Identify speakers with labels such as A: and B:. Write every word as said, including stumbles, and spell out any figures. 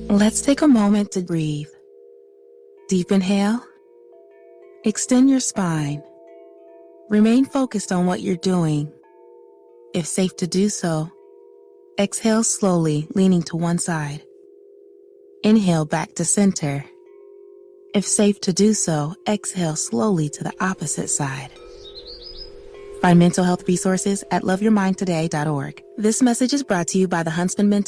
A: Let's take a moment to breathe. Deep inhale. Extend your spine. Remain focused on what you're doing. If safe to do so, exhale slowly, leaning to one side. Inhale back to center. If safe to do so, exhale slowly to the opposite side. Find mental health resources at love your mind today dot org. This message is brought to you by the Huntsman Mental